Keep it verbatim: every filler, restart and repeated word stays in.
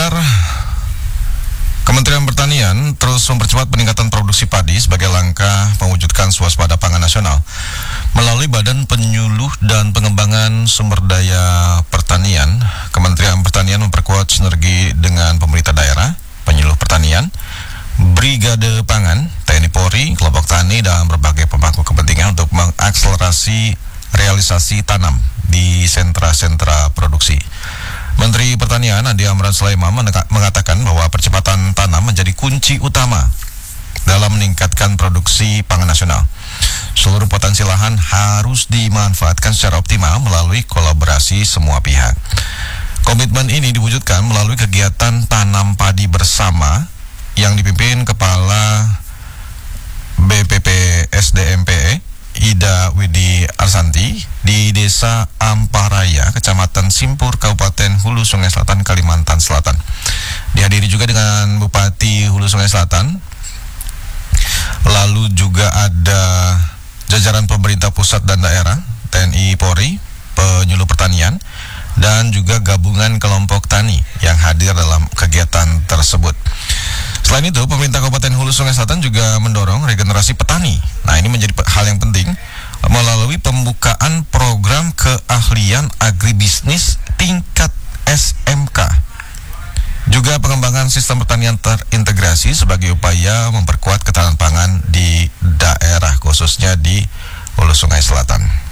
Pendengar, Kementerian Pertanian terus mempercepat peningkatan produksi padi sebagai langkah mewujudkan swasembada pangan nasional. Melalui Badan Penyuluh dan Pengembangan Sumber Daya Pertanian, Kementerian Pertanian memperkuat sinergi dengan pemerintah daerah, penyuluh pertanian, Brigade Pangan, T N I Polri, kelompok tani, dan berbagai pemangku kepentingan untuk mengakselerasi realisasi tanam di sentra-sentra produksi. Menteri Pertanian Andi Amran Sulaiman mengatakan bahwa percepatan tanam menjadi kunci utama dalam meningkatkan produksi pangan nasional. Seluruh potensi lahan harus dimanfaatkan secara optimal melalui kolaborasi semua pihak. Komitmen ini diwujudkan melalui kegiatan tanam padi bersama yang dipimpin Kepala B P P S D M P E Ida Widi Arsanti di Desa Amparaya, Kecamatan Simpur, Kabupaten Hulu Sungai Selatan, Kalimantan Selatan. Dihadiri juga dengan Bupati Hulu Sungai Selatan. Lalu juga ada jajaran pemerintah pusat dan daerah, T N I Polri, penyuluh pertanian, dan juga gabungan kelompok tani yang hadir dalam kegiatan tersebut. Selain itu, pemerintah Kabupaten Hulu Sungai Selatan juga mendorong regenerasi petani. Nah, ini menjadi hal yang penting melalui pembukaan program keahlian agribisnis tingkat S M K. Juga pengembangan sistem pertanian terintegrasi sebagai upaya memperkuat ketahanan pangan di daerah, khususnya di Hulu Sungai Selatan.